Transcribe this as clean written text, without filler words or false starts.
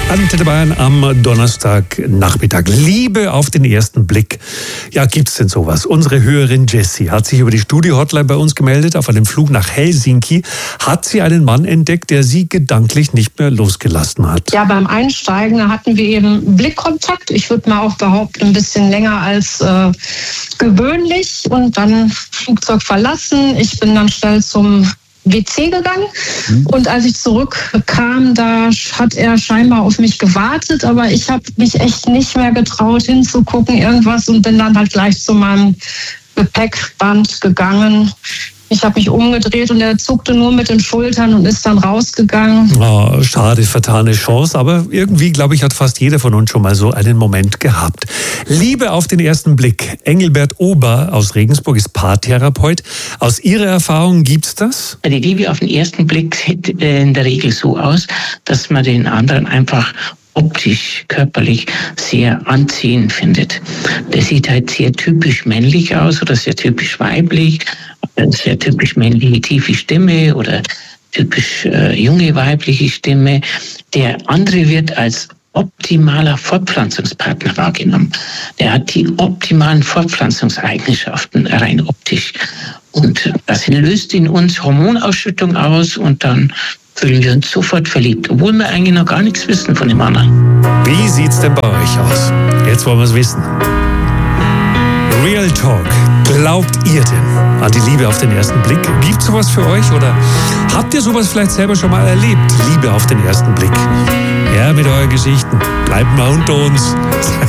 Antenne Bayern am Donnerstagnachmittag. Liebe auf den ersten Blick. Ja, gibt's denn sowas? Unsere Hörerin Jessie hat sich über die Studio-Hotline bei uns gemeldet. Auf einem Flug nach Helsinki hat sie einen Mann entdeckt, der sie gedanklich nicht mehr losgelassen hat. Ja, beim Einsteigen da hatten wir eben Blickkontakt. Ich würde mal auch behaupten, ein bisschen länger als gewöhnlich. Und dann Flugzeug verlassen. Ich bin dann schnell zum WC gegangen und als ich zurückkam, da hat er scheinbar auf mich gewartet, aber ich habe mich echt nicht mehr getraut hinzugucken, irgendwas, und bin dann halt gleich zu meinem Gepäckband gegangen. Ich habe mich umgedreht und er zuckte nur mit den Schultern und ist dann rausgegangen. Oh, schade, vertane Chance, aber irgendwie, glaube ich, hat fast jeder von uns schon mal so einen Moment gehabt. Liebe auf den ersten Blick. Engelbert Ober aus Regensburg ist Paartherapeut. Aus Ihrer Erfahrung gibt's das? Die Liebe auf den ersten Blick sieht in der Regel so aus, dass man den anderen einfach optisch, körperlich sehr anziehend findet. Der sieht halt sehr typisch männlich aus oder sehr typisch weiblich, sehr typisch männliche tiefe Stimme oder typisch junge weibliche Stimme. Der andere wird als optimaler Fortpflanzungspartner wahrgenommen. Der hat die optimalen Fortpflanzungseigenschaften rein optisch. Und das löst in uns Hormonausschüttung aus und dann fühlen wir uns sofort verliebt, obwohl wir eigentlich noch gar nichts wissen von dem anderen. Wie sieht's denn bei euch aus? Jetzt wollen wir es wissen. Real Talk. Glaubt ihr denn an die Liebe auf den ersten Blick? Gibt's sowas für euch oder habt ihr sowas vielleicht selber schon mal erlebt? Liebe auf den ersten Blick. Ja, mit euren Geschichten. Bleibt mal unter uns.